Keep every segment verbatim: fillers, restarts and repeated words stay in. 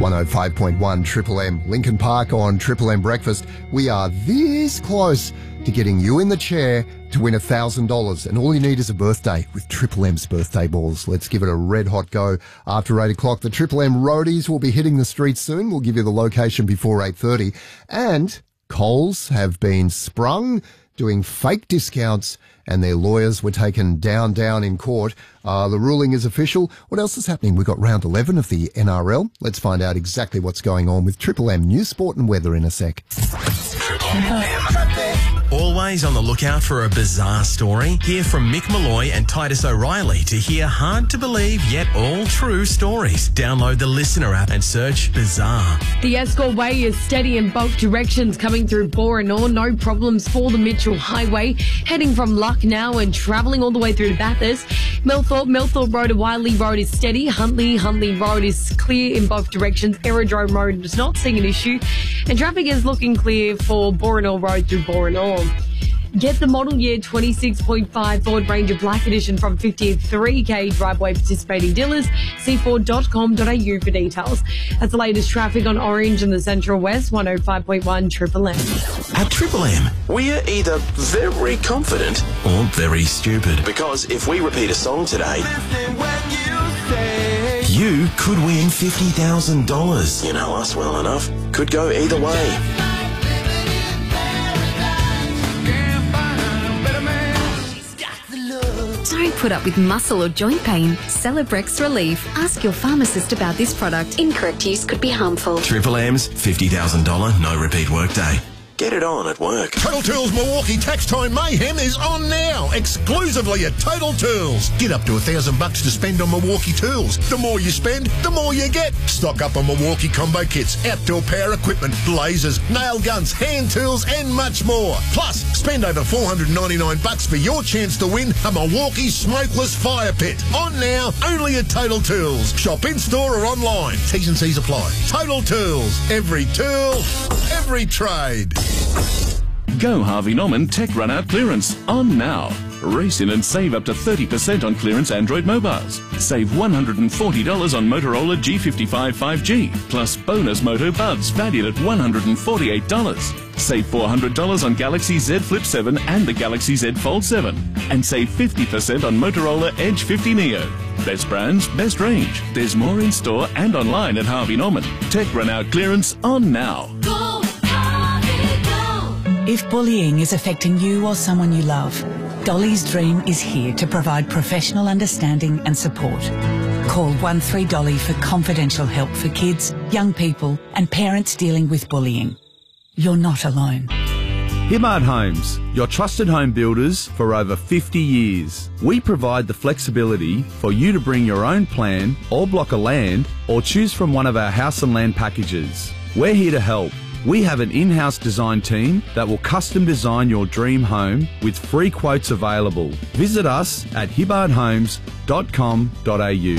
one oh five point one Triple M. Lincoln Park on Triple M Breakfast. We are this close to getting you in the chair to win one thousand dollars. And all you need is a birthday with Triple M's birthday balls. Let's give it a red hot go after eight o'clock. The Triple M roadies will be hitting the streets soon. We'll give you the location before eight thirty. And Coles have been sprung doing fake discounts, and their lawyers were taken down, down in court. Uh, the ruling is official. What else is happening? We've got round eleven of the N R L. Let's find out exactly what's going on with Triple M News, Sport and Weather in a sec. Triple M. Always on the lookout for a bizarre story? Hear from Mick Malloy and Titus O'Reilly to hear hard-to-believe yet all-true stories. Download the Listener app and search Bizarre. The Escort Way is steady in both directions coming through Boranor. No problems for the Mitchell Highway. Heading from Lucknow and travelling all the way through to Bathurst. Millthorpe, Millthorpe Road to Wiley Road is steady. Huntley, Huntley Road is clear in both directions. Aerodrome Road is not seeing an issue. And traffic is looking clear for Boranor Road through Boranor. Get the model year twenty-six point five Ford Ranger Black Edition from fiftieth three K driveway participating dealers. see ford dot com dot a u for details. That's the latest traffic on Orange and the Central West, one oh five point one Triple M. At Triple M, we're either very confident or very stupid. Because if we repeat a song today, you could win fifty thousand dollars. You know us well enough. Could go either way. Don't put up with muscle or joint pain. Celebrex Relief. Ask your pharmacist about this product. Incorrect use could be harmful. Triple M's fifty thousand dollars no repeat workday. Get it on at work. Total Tools Milwaukee Tax Time Mayhem is on now, exclusively at Total Tools. Get up to a thousand bucks to spend on Milwaukee tools. The more you spend, the more you get. Stock up on Milwaukee combo kits, outdoor power equipment, lasers, nail guns, hand tools, and much more. Plus, spend over four hundred ninety-nine bucks for your chance to win a Milwaukee smokeless fire pit. On now, only at Total Tools. Shop in store or online. T's and C's apply. Total Tools. Every tool, every trade. Go Harvey Norman Tech Run Out Clearance on now. Race in and save up to thirty percent on clearance Android mobiles. Save one hundred forty dollars on Motorola G fifty-five five G, plus bonus Moto Buds valued at one hundred forty-eight dollars. Save four hundred dollars on Galaxy Z Flip seven and the Galaxy Z Fold seven. And save fifty percent on Motorola Edge fifty Neo. Best brands, best range. There's more in store and online at Harvey Norman. Tech Run Out Clearance on now. If bullying is affecting you or someone you love, Dolly's Dream is here to provide professional understanding and support. Call one three Dolly for confidential help for kids, young people and parents dealing with bullying. You're not alone. Hibbard Homes, your trusted home builders for over fifty years. We provide the flexibility for you to bring your own plan or block of land or choose from one of our house and land packages. We're here to help. We have an in-house design team that will custom design your dream home with free quotes available. Visit us at hibbard homes dot com dot a u.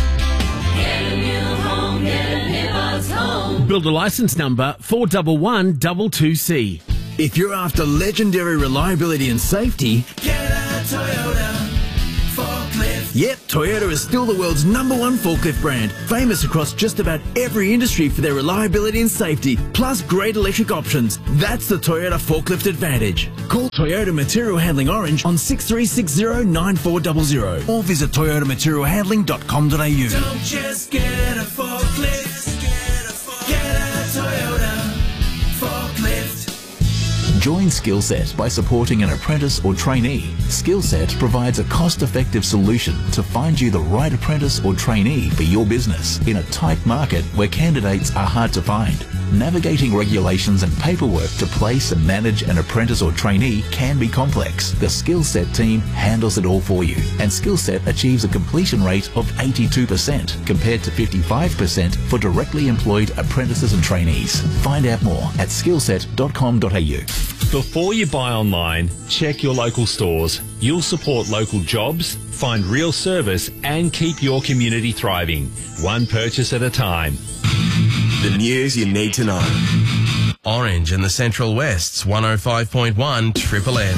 Builder license number four one one two two C. If you're after legendary reliability and safety, get a Toyota forklift. Yep, Toyota is still the world's number one forklift brand, famous across just about every industry for their reliability and safety, plus great electric options. That's the Toyota Forklift Advantage. Call Toyota Material Handling Orange on six three six zero nine four zero zero or visit toyota material handling dot com dot a u. Don't just get a forklift, get a Toyota forklift. Join Skillset by supporting an apprentice or trainee. Skillset provides a cost-effective solution to find you the right apprentice or trainee for your business in a tight market where candidates are hard to find. Navigating regulations and paperwork to place and manage an apprentice or trainee can be complex. The Skillset team handles it all for you, and Skillset achieves a completion rate of eighty-two percent compared to fifty-five percent for directly employed apprentices and trainees. Find out more at skillset dot com dot a u. Before you buy online, check your local stores. You'll support local jobs, find real service and keep your community thriving. One purchase at a time. The news you need to know. Orange and the Central West's one oh five point one Triple M.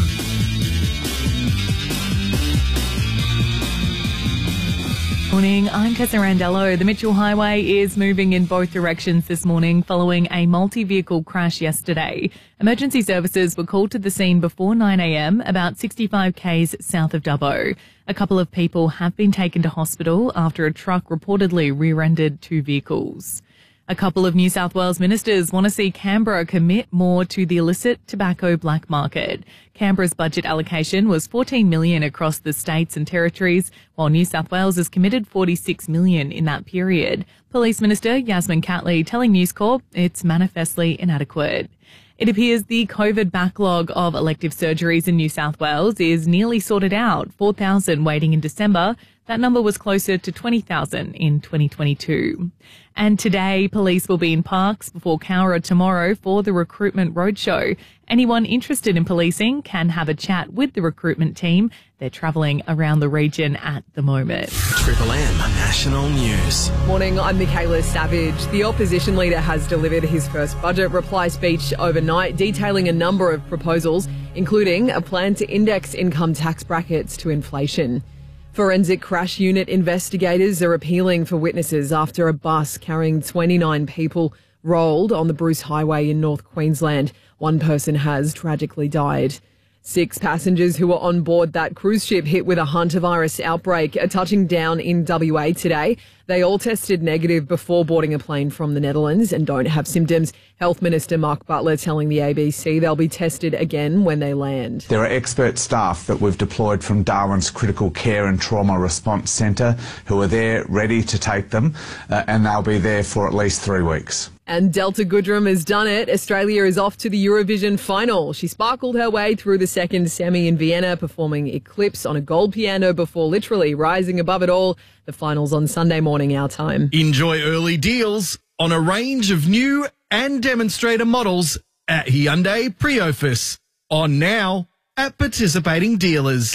Morning, I'm Tessa Randello. The Mitchell Highway is moving in both directions this morning following a multi-vehicle crash yesterday. Emergency services were called to the scene before nine a.m, about sixty-five kays south of Dubbo. A couple of people have been taken to hospital after a truck reportedly rear-ended two vehicles. A couple of New South Wales ministers want to see Canberra commit more to the illicit tobacco black market. Canberra's budget allocation was fourteen million dollars across the states and territories, while New South Wales has committed forty-six million dollars in that period. Police Minister Yasmin Catley telling News Corp it's manifestly inadequate. It appears the COVID backlog of elective surgeries in New South Wales is nearly sorted out, four thousand waiting in December. That number was closer to twenty thousand in twenty twenty-two. And today, police will be in Parks before Cowra tomorrow for the recruitment roadshow. Anyone interested in policing can have a chat with the recruitment team. They're travelling around the region at the moment. Triple M National News. Morning, I'm Michaela Savage. The opposition leader has delivered his first budget reply speech overnight, detailing a number of proposals, including a plan to index income tax brackets to inflation. Forensic crash unit investigators are appealing for witnesses after a bus carrying twenty-nine people rolled on the Bruce Highway in North Queensland. One person has tragically died. Six passengers who were on board that cruise ship hit with a hantavirus outbreak are touching down in W A today. They all tested negative before boarding a plane from the Netherlands and don't have symptoms. Health Minister Mark Butler telling the A B C they'll be tested again when they land. There are expert staff that we've deployed from Darwin's Critical Care and Trauma Response Centre who are there ready to take them, uh, and they'll be there for at least three weeks. And Delta Goodrem has done it. Australia is off to the Eurovision final. She sparkled her way through the second semi in Vienna, performing Eclipse on a gold piano before literally rising above it all. The final's on Sunday morning, our time. Enjoy early deals on a range of new and demonstrator models at Hyundai Priofus. On now at participating dealers.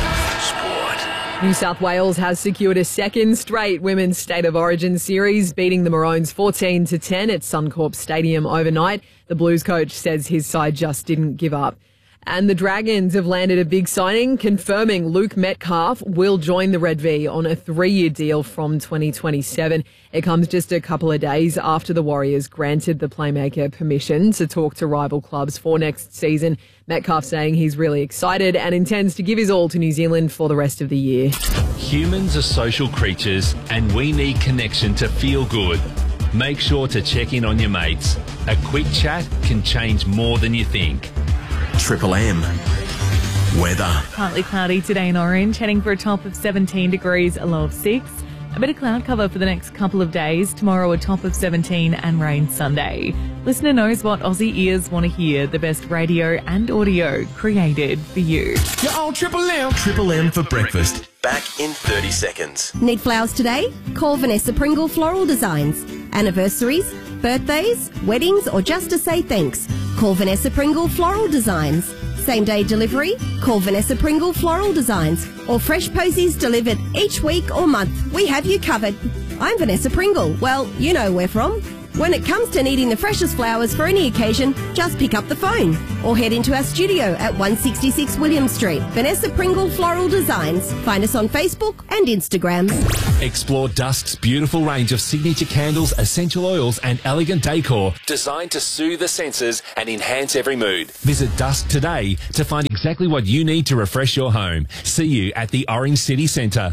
New South Wales has secured a second straight Women's State of Origin series, beating the Maroons fourteen to ten at Suncorp Stadium overnight. The Blues coach says his side just didn't give up. And the Dragons have landed a big signing, confirming Luke Metcalf will join the Red V on a three-year deal from twenty twenty-seven. It comes just a couple of days after the Warriors granted the playmaker permission to talk to rival clubs for next season. Metcalf saying he's really excited and intends to give his all to New Zealand for the rest of the year. Humans are social creatures and we need connection to feel good. Make sure to check in on your mates. A quick chat can change more than you think. Triple M weather. Partly cloudy today in Orange, heading for a top of seventeen degrees, a low of six. A bit of cloud cover for the next couple of days. Tomorrow a top of seventeen and rain Sunday. Listener knows what Aussie ears want to hear. The best radio and audio created for you. You're on Triple M. Triple M for breakfast. Back in thirty seconds. Need flowers today? Call Vanessa Pringle Floral Designs. Anniversaries, birthdays, weddings, or just to say thanks. Call Vanessa Pringle Floral Designs. Same day delivery? Call Vanessa Pringle Floral Designs. Or fresh posies delivered each week or month. We have you covered. I'm Vanessa Pringle. Well, you know where from. When it comes to needing the freshest flowers for any occasion, just pick up the phone or head into our studio at one sixty-six William Street. Vanessa Pringle Floral Designs. Find us on Facebook and Instagram. Explore Dusk's beautiful range of signature candles, essential oils and elegant decor designed to soothe the senses and enhance every mood. Visit Dusk today to find exactly what you need to refresh your home. See you at the Orange City Centre.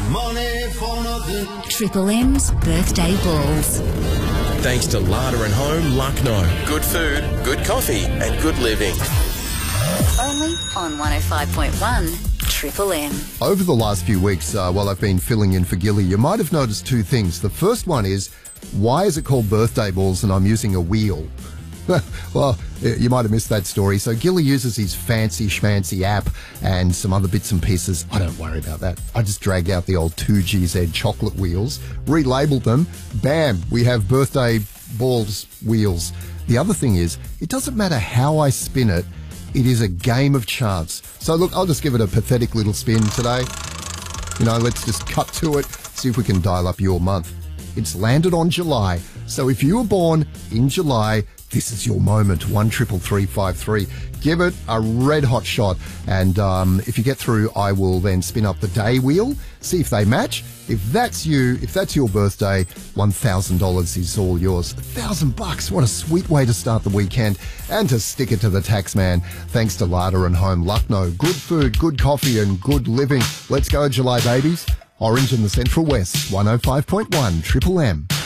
Triple M's birthday balls. Thanks to Larder and Home, Lucknow. Good food, good coffee and good living. Only on one oh five point one Triple M. Over the last few weeks, uh, while I've been filling in for Gilly, you might have noticed two things. The first one is, why is it called birthday balls and I'm using a wheel? Well, you might have missed that story. So Gilly uses his fancy schmancy app and some other bits and pieces. I don't worry about that. I just drag out the old two G Z chocolate wheels, relabeled them. Bam, we have birthday balls wheels. The other thing is, it doesn't matter how I spin it, it is a game of chance. So look, I'll just give it a pathetic little spin today. You know, let's just cut to it, see if we can dial up your month. It's landed on July. So if you were born in July, this is your moment. One triple three five three. Give it a red hot shot, and um, if you get through, I will then spin up the day wheel, see if they match. If that's you, if that's your birthday, one thousand dollars is all yours. A thousand bucks. What a sweet way to start the weekend and to stick it to the tax man. Thanks to Larder and Home Lucknow. Good food, good coffee, and good living. Let's go, July babies. Orange in the Central West. one oh five point one Triple M.